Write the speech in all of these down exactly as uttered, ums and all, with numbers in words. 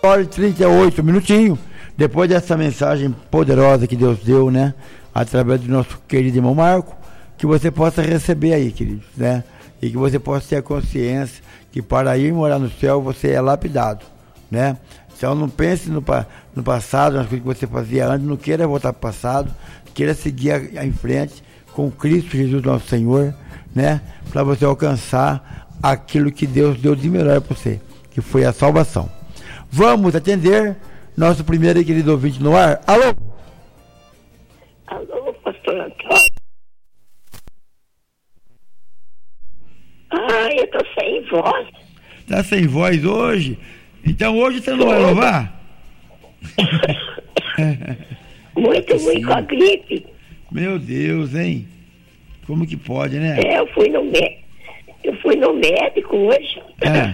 hora e trinta e oito minutinhos, depois dessa mensagem poderosa que Deus deu, né? Através do nosso querido irmão Marco, que você possa receber aí, queridos, né? E que você possa ter a consciência que para ir morar no céu você é lapidado, né? Então não pense no, no passado, nas coisas que você fazia antes, não queira voltar para o passado, queira seguir a, a em frente com Cristo Jesus nosso Senhor, né? Para você alcançar aquilo que Deus deu de melhor para você, que foi a salvação. Vamos atender nosso primeiro e querido ouvinte no ar. Alô? Alô, pastor Antônio. Ai, eu tô sem voz. Tá sem voz hoje? Então hoje você não vai louvar? Muito ruim com a gripe. Meu Deus, hein? Como que pode, né? É, eu fui no médico. Eu fui no médico hoje. É.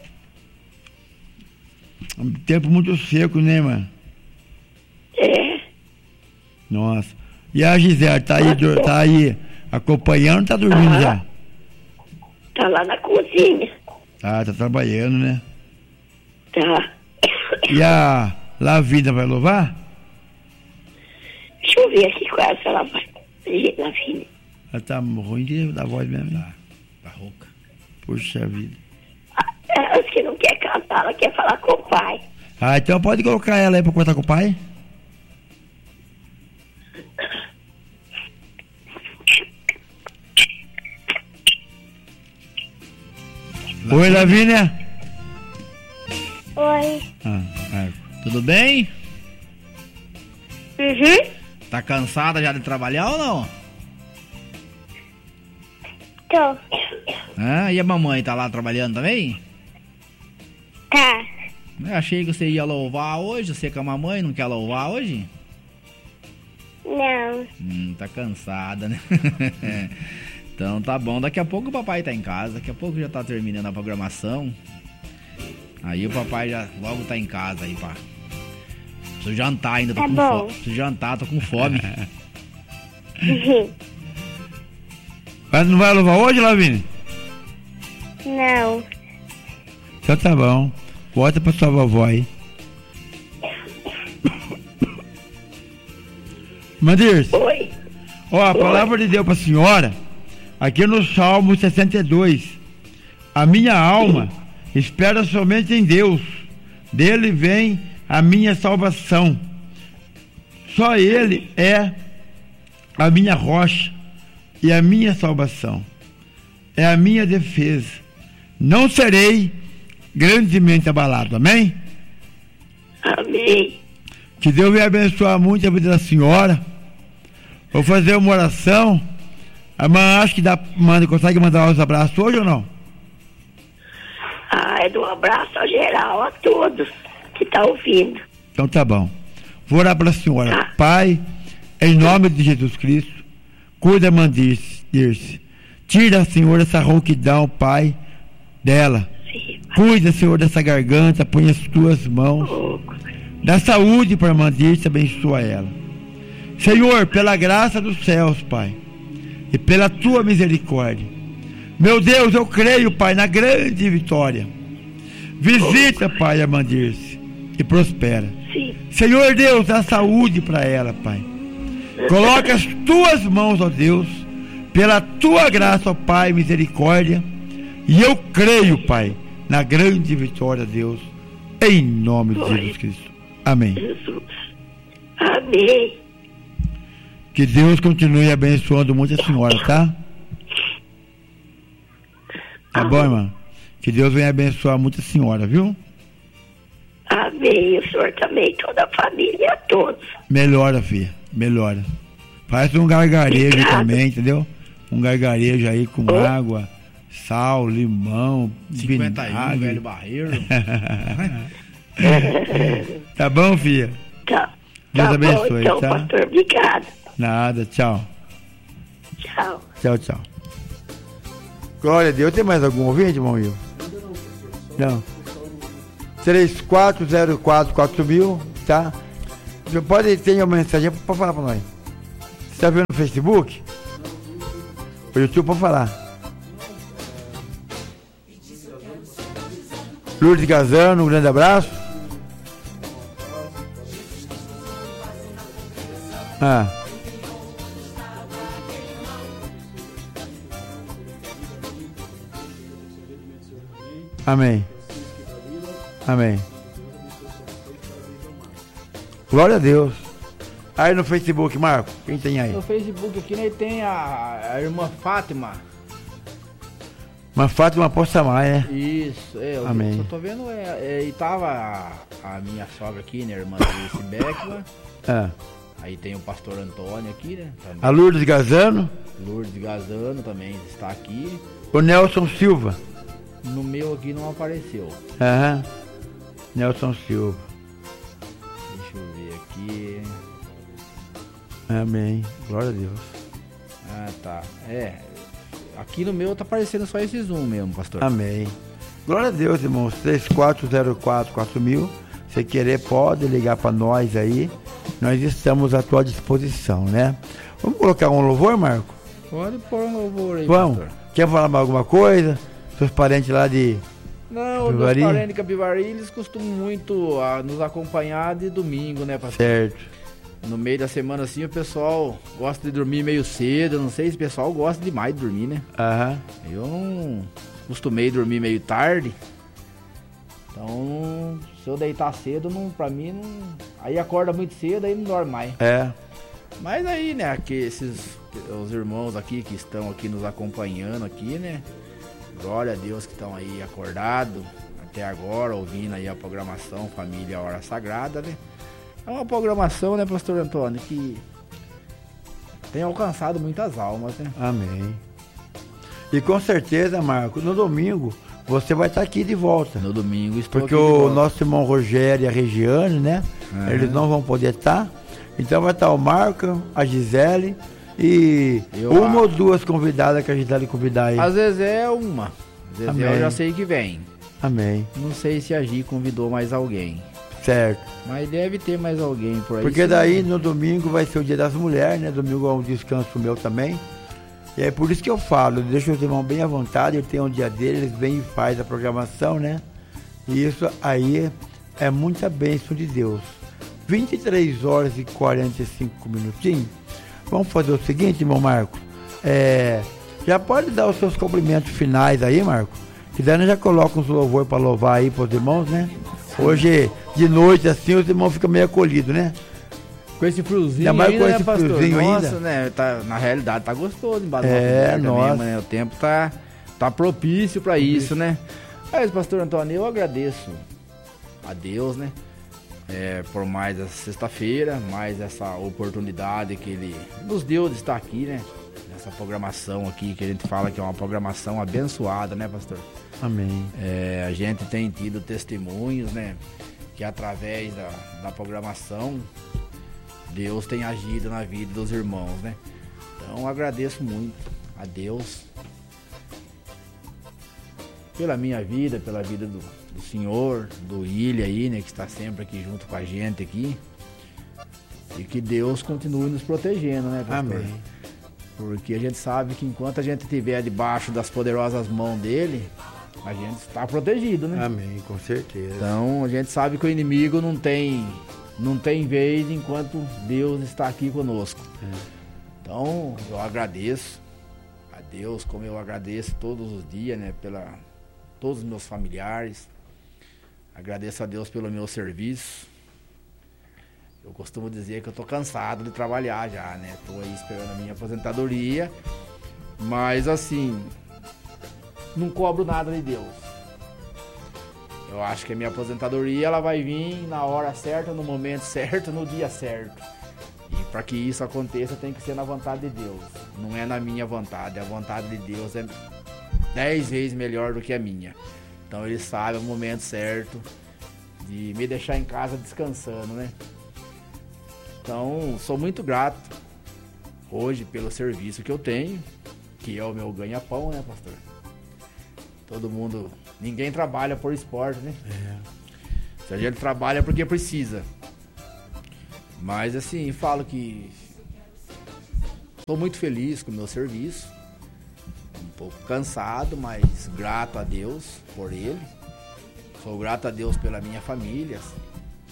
Um tempo muito seco, né, mano? É. Nossa. E a Gisele, tá aí, do, tá aí acompanhando, tá dormindo ah, já? Tá lá na cozinha. Ah, tá trabalhando, né? Tá. E a Lavínia vai louvar? Deixa eu ver aqui qual é essa Lavínia. Ela tá ruim de, da voz mesmo. Tá, tá rouca. Puxa vida. Ela que não quer cantar, ela quer falar com o pai. Ah, então pode colocar ela aí pra contar com o pai? Lavínia. Oi, Lavínia. Oi. Ah, ah. Tudo bem? Uhum. Tá cansada já de trabalhar ou não? Tô. Ah, e a mamãe tá lá trabalhando também? Tá. Eu achei que você ia louvar hoje, você com a mamãe não quer louvar hoje? Não. Hum, tá cansada, né? Então tá bom, daqui a pouco o papai tá em casa, daqui a pouco já tá terminando a programação. Aí o papai já logo tá em casa aí, pá. Preciso jantar ainda, tô tá com bom. fome. Preciso jantar, tô com fome. Uhum. Mas não vai louvar hoje, Lavínia? Não. Então tá bom. Volta pra sua vovó aí. Mandir. Oi. Ó, a palavra de Deus pra senhora, aqui no Salmo sessenta e dois. A minha alma espera somente em Deus. Dele vem a minha salvação. Só Ele é a minha rocha e a minha salvação. É a minha defesa. Não serei grandemente abalado. Amém? Amém. Que Deus venha abençoar muito a vida da senhora. Vou fazer uma oração. A mãe acho que dá, manda, consegue mandar uns abraços hoje ou não? Ah, é do abraço a geral, a todos que tá ouvindo. Então tá bom. Vou orar para a senhora. Ah. Pai, em nome de Jesus Cristo, cuida, Mandir-se. Tira, Senhor, essa rouquidão, Pai, dela. Sim. Cuida, Senhor, dessa garganta, põe as tuas mãos. Oh, Dá saúde para Mandir-se, abençoa ela. Senhor, pela graça dos céus, Pai, e pela tua misericórdia, meu Deus, eu creio, Pai, na grande vitória. Visita, Pai, a Mandir-se e prospera. sim. Senhor Deus, dá saúde para ela, Pai. Coloca as tuas mãos, ó Deus, pela tua graça, ó Pai, misericórdia. E eu creio, Pai, na grande vitória, Deus, em nome de Jesus Cristo. Amém. Jesus. Amém. Que Deus continue abençoando muito a senhora, tá? Tá bom, irmã? Que Deus venha abençoar muito a senhora, viu? Amém. O senhor também, toda a família, a todos. Melhora, filha, melhora. Faz um gargarejo Obrigada. também, entendeu? Um gargarejo aí com Oh. água, sal, limão, cinquenta e um, vinagre. velho barreiro. Tá bom, filha? Tá. Deus tá abençoe, bom, então, tá? pastor, obrigado. Nada, tchau. Tchau. Tchau, tchau. Glória a Deus. Tem mais algum ouvinte, irmão Will? Não. três quatro zero quatro quatro mil, tá? Você pode ter uma mensagem para falar para nós. Você está vendo no Facebook? O YouTube pode falar. Lourdes Gazano, um grande abraço. Ah. Amém. Amém. Glória a Deus. Aí no Facebook, Marco, quem tem aí? No Facebook aqui, né, tem a, a irmã Fátima. Uma Fátima Poça Maia, né? Isso, é, eu Amém. só tô vendo, é, é, e tava a, a minha sogra aqui, né, irmã Alice Beckman. Ah. Aí tem o pastor Antônio aqui, né? Também. A Lourdes Gazano. Lourdes Gazano também está aqui. O Nelson Silva. No meu aqui não apareceu. Aham. Nelson Silva. Deixa eu ver aqui. Amém. Glória a Deus. Ah, tá. É. Aqui no meu tá aparecendo só esses um mesmo, pastor. Amém. Glória a Deus, irmãos. três quatro zero quatro quatro mil. Se querer, pode ligar para nós aí. Nós estamos à tua disposição, né? Vamos colocar um louvor, Marco? Pode pôr um louvor aí, Vamos. pastor. Quer falar mais alguma coisa? Seus parentes lá de... Não, os Capivari? parentes de Capivari, eles costumam muito a, nos acompanhar de domingo, né, pastor? Certo. No meio da semana, assim, o pessoal gosta de dormir meio cedo. Eu não sei se o pessoal gosta demais de dormir, né? Aham. Eu não costumei dormir meio tarde. Então, se eu deitar cedo, não, pra mim, não... aí acorda muito cedo, aí não dorme mais. É. Mas aí, né, aqui, esses, os irmãos aqui que estão aqui nos acompanhando aqui, né? Glória a Deus que estão aí acordados até agora, ouvindo aí a programação Família Hora Sagrada, né? É uma programação, né, pastor Antônio, que tem alcançado muitas almas, né? Amém. E com certeza, Marco, no domingo você vai estar aqui de volta. No domingo estou Porque aqui de o volta. nosso irmão Rogério e a Regiane, né? Uhum. Eles não vão poder estar. Então vai estar o Marco, a Gisele e Eu, uma a- ou duas convidadas que a Gisele convidar aí. Às vezes é uma, às vezes Amém. eu já sei que vem. Amém. Não sei se a Gi convidou mais alguém, Certo. mas deve ter mais alguém por aí. Porque sim. daí no domingo vai ser o Dia das Mulheres, né? Domingo é um descanso meu também. E é por isso que eu falo, deixa os irmãos bem à vontade, ele tem um dia dele, eles vêm e fazem a programação, né? E isso aí é muita bênção de Deus. vinte e três horas e quarenta e cinco minutinhos. Vamos fazer o seguinte, irmão Marco. É, já pode dar os seus cumprimentos finais aí, Marco? Que daí nós já coloca uns louvor para louvar aí para os irmãos, né? Hoje, de noite, assim, os irmãos ficam meio acolhidos, né? Com esse friozinho Ainda mais ainda, com né, esse pastor? friozinho Nossa, ainda. né? Tá, na realidade tá gostoso embaixo É, da nossa. mesmo, né? O tempo tá, tá propício pra isso, né? Mas, pastor Antônio, eu agradeço a Deus, né? É, por mais essa sexta-feira, mais essa oportunidade que Ele nos deu de estar aqui, né? Nessa programação aqui, que a gente fala que é uma programação abençoada, né, pastor? Amém. É, a gente tem tido testemunhos, né? Que através da, da programação, Deus tem agido na vida dos irmãos, né? Então agradeço muito a Deus pela minha vida, pela vida do, do senhor, do William aí, né? Que está sempre aqui junto com a gente aqui. E que Deus continue nos protegendo, né, pastor? Amém. Porque a gente sabe que enquanto a gente estiver debaixo das poderosas mãos dele, a gente está protegido, né? Amém, com certeza. Então a gente sabe que o inimigo não tem, não tem vez enquanto Deus está aqui conosco. É. Então eu agradeço a Deus, como eu agradeço todos os dias, né? Pela todos os meus familiares. Agradeço a Deus pelo meu serviço. Eu costumo dizer que eu tô cansado de trabalhar já, né? Tô aí esperando a minha aposentadoria. Mas assim, não cobro nada de Deus. Eu acho que a minha aposentadoria ela vai vir na hora certa, no momento certo, no dia certo. E para que isso aconteça tem que ser na vontade de Deus. Não é na minha vontade. A vontade de Deus é dez vezes melhor do que a minha. Então Ele sabe o momento certo de me deixar em casa descansando, né? Então sou muito grato hoje pelo serviço que eu tenho, que é o meu ganha-pão, né, pastor? Todo mundo, ninguém trabalha por esporte, né? É. Se a gente trabalha é porque precisa. Mas assim, falo que estou muito feliz com o meu serviço. Um pouco cansado, mas grato a Deus por ele. Sou grato a Deus pela minha família.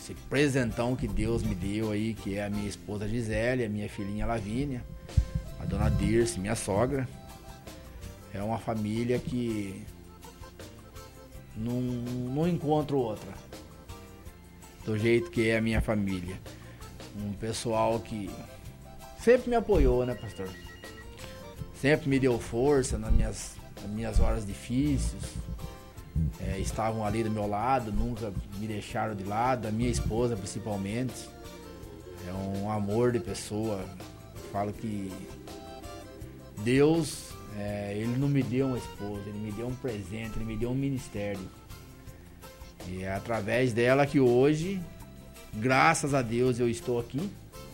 esse presentão que Deus me deu aí, que é a minha esposa Gisele, a minha filhinha Lavínia, a dona Dirce, minha sogra. É uma família que não, não encontro outra do jeito que é a minha família. Um pessoal que sempre me apoiou, né, pastor? Sempre me deu força nas minhas, nas minhas horas difíceis. É, estavam ali do meu lado, nunca me deixaram de lado, a minha esposa principalmente. É um amor de pessoa. Eu falo que Deus, é, Ele não me deu uma esposa, Ele me deu um presente, Ele me deu um ministério. E é através dela que hoje, graças a Deus, eu estou aqui.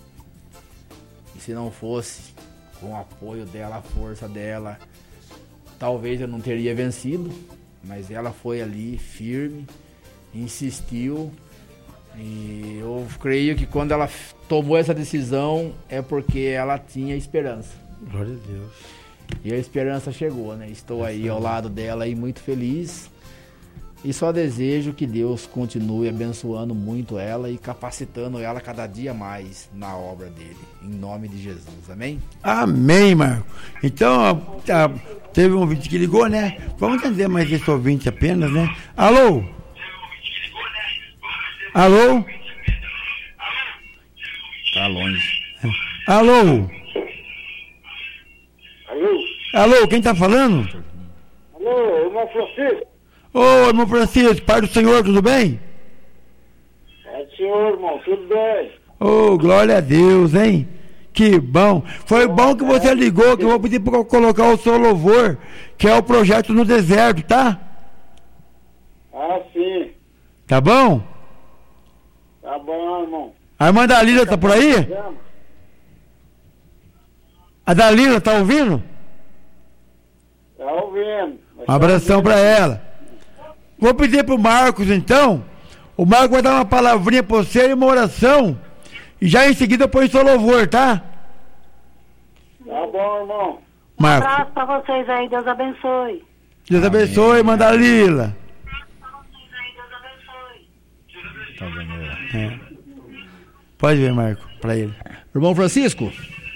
E se não fosse com o apoio dela, a força dela, talvez eu não teria vencido. Mas ela foi ali firme, insistiu. E eu creio que quando ela tomou essa decisão é porque ela tinha esperança. Glória a Deus. E a esperança chegou, né? Estou aí ao lado dela e muito feliz. E só desejo que Deus continue abençoando muito ela e capacitando ela cada dia mais na obra dele. Em nome de Jesus. Amém? Amém, Marco. Então, tá, teve um ouvinte que ligou, né? Vamos entender mais esse ouvinte apenas, né? Alô? Alô? Tá longe. Alô? Alô? Alô, quem tá falando? Alô, irmão Francisco? Ô, irmão Francisco, Pai do Senhor, tudo bem? É do Senhor, irmão, tudo bem? Ô, glória a Deus, hein? Que bom. Foi bom que você ligou, que eu vou pedir para colocar o seu louvor, que é o projeto no deserto, tá? Ah, sim. Tá bom? Tá bom, irmão. A irmã Dalila tá por aí? A Dalila tá ouvindo? Tá ouvindo. Um abração para ela. Vou pedir pro Marcos, então. O Marcos vai dar uma palavrinha pra você e uma oração. E já em seguida põe seu louvor, tá? Tá bom, irmão. Um Marcos. abraço pra vocês aí, Deus abençoe. Deus abençoe, irmã Dalila. Tá vendo? É. Pode ver, Marco, pra ele. Irmão Francisco?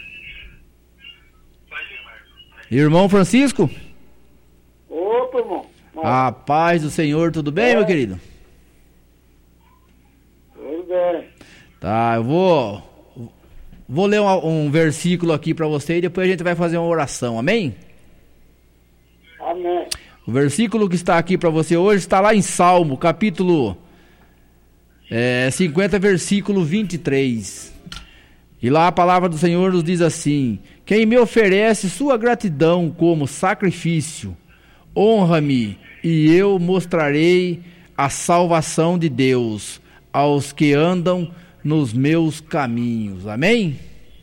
Irmão Francisco? Opa, irmão. A paz do Senhor, tudo bem, É. meu querido? Tudo bem. Tá, eu vou vou ler um, um versículo aqui pra você e depois a gente vai fazer uma oração, amém? Amém. O versículo que está aqui pra você hoje está lá em Salmo, capítulo é, cinquenta, versículo vinte e três. E lá a palavra do Senhor nos diz assim: quem me oferece sua gratidão como sacrifício, honra-me, e eu mostrarei a salvação de Deus aos que andam nos meus caminhos. Amém?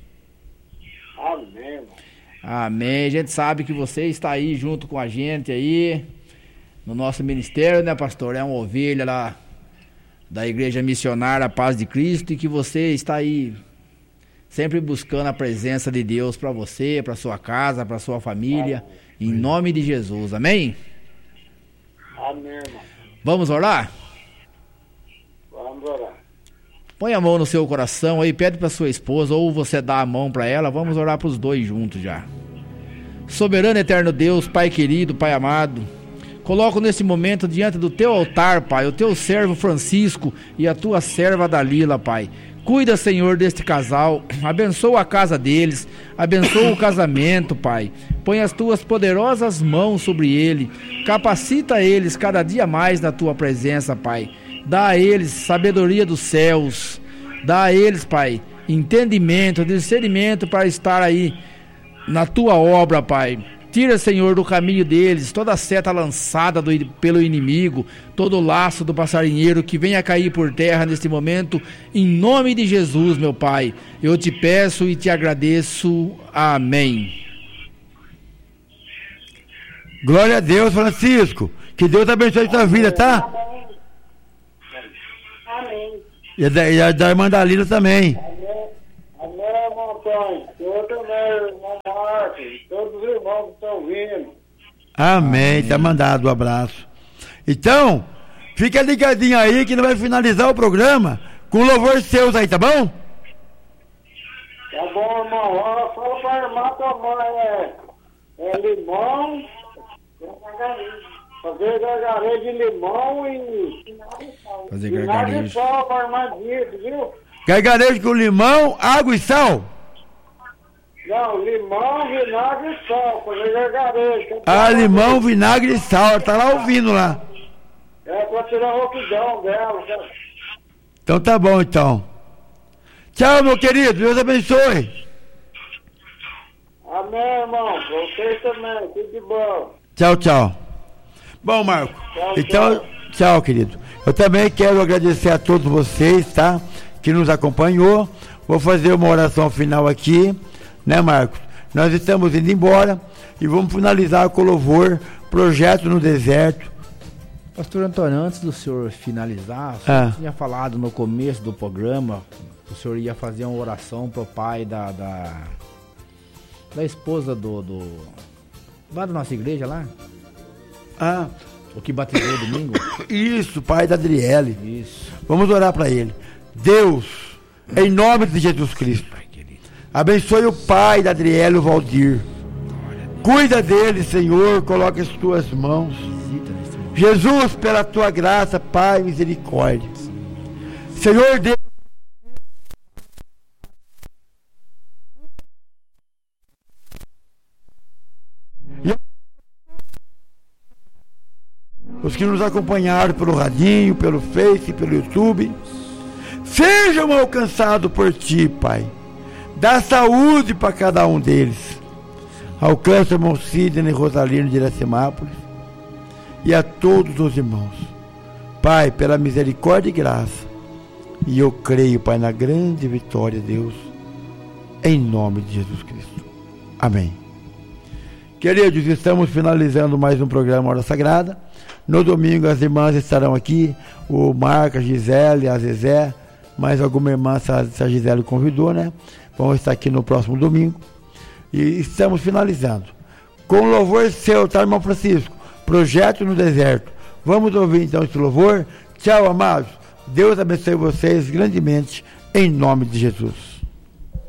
Amém, irmão. Amém. A gente sabe que você está aí junto com a gente aí no nosso ministério, né, pastor? É uma ovelha lá da Igreja Missionária Paz de Cristo, e que você está aí sempre buscando a presença de Deus para você, para sua casa, para sua família, em nome de Jesus. Amém? Amém, irmão. Vamos orar? Vamos orar. Põe a mão no seu coração aí, pede para sua esposa, ou você dá a mão para ela. Vamos orar para os dois juntos já. Soberano eterno Deus, Pai querido, Pai amado, coloco nesse momento diante do teu altar, Pai, o teu servo Francisco e a tua serva Dalila, Pai. Cuida, Senhor, deste casal, abençoa a casa deles, abençoa o casamento, Pai. Põe as tuas poderosas mãos sobre ele, capacita eles cada dia mais na tua presença, Pai. Dá a eles sabedoria dos céus, dá a eles, Pai, entendimento, discernimento para estar aí na tua obra, Pai. Tira, Senhor, do caminho deles toda a seta lançada do, pelo inimigo, todo o laço do passarinheiro que venha cair por terra neste momento, em nome de Jesus, meu Pai. Eu te peço e te agradeço. Amém. Glória a Deus, Francisco. Que Deus abençoe a sua vida, tá? Amém. E a da, e a da irmã Dalila também. Amém. Amém, irmão Antônio. Eu também, irmão Marcos. Todos os irmãos que estão vindo. Amém, Amém. Tá mandado um abraço. Então, fica ligadinho aí que não vai finalizar o programa Com louvor seus aí, tá bom? Tá bom, irmão. Ó, fala pra irmã tomar é, é limão, fazer gargarejo de limão e Fazer vinagre gargarejo. de sal pra irmã Dito, viu? Gargarejo com limão, água e sal. Não, limão, vinagre e sal, fazer gargarejo. Ah, limão, vinagre e sal. Tá lá ouvindo lá. É pra tirar a rouquidão dela, sabe? Então tá bom, então. Tchau, meu querido. Deus abençoe. Amém, irmão. Vocês também. Tudo de bom. Tchau, tchau. Bom, Marco. Tchau, Então, tchau. tchau, querido. Eu também quero agradecer a todos vocês, tá? Que nos acompanhou. Vou fazer uma oração final aqui, né, Marcos? Nós estamos indo embora e vamos finalizar com o louvor Projeto no Deserto. Pastor Antônio, antes do senhor finalizar, o senhor Ah. tinha falado no começo do programa, o senhor ia fazer uma oração pro pai da da, da esposa do, do lá da nossa igreja lá, Ah, o que batizou domingo. isso, pai da Adriele. Isso. Vamos orar para ele. Deus, em nome de Jesus Cristo, Pai querido. abençoe o pai da Adriele, o Valdir. Cuida dele, Senhor, coloca as tuas mãos. Visita nesse momento. Jesus, pela tua graça, Pai, misericórdia. Senhor Deus, os que nos acompanharam pelo radinho, pelo Face, pelo YouTube, sejam alcançados por ti, Pai. Dá saúde para cada um deles. Alcança o irmão Sidney Rosalino de Iracemápolis e a todos os irmãos. Pai, pela misericórdia e graça. E eu creio, Pai, na grande vitória, Deus, em nome de Jesus Cristo. Amém. Queridos, estamos finalizando mais um programa Hora Sagrada. No domingo as irmãs estarão aqui, o Marco, a Gisele, a Zezé, mais alguma irmã, se a Gisele convidou, né? Vão estar aqui no próximo domingo. E estamos finalizando. Com louvor seu, tá, irmão Francisco? Projeto no Deserto. Vamos ouvir então esse louvor? Tchau, amados. Deus abençoe vocês grandemente, em nome de Jesus.